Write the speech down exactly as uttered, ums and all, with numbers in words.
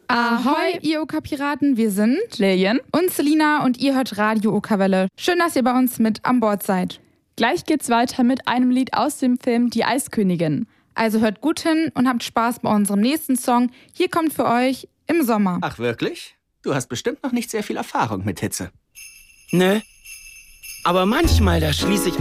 Ahoi, ihr Oka-Piraten, wir sind Lillian und Selina und ihr hört Radio Oka-Welle. Schön, dass ihr bei uns mit an Bord seid. Gleich geht's weiter mit einem Lied aus dem Film Die Eiskönigin. Also hört gut hin und habt Spaß bei unserem nächsten Song. Hier kommt für euch Im Sommer. Ach wirklich? Du hast bestimmt noch nicht sehr viel Erfahrung mit Hitze. Nö. Aber manchmal, da schließe ich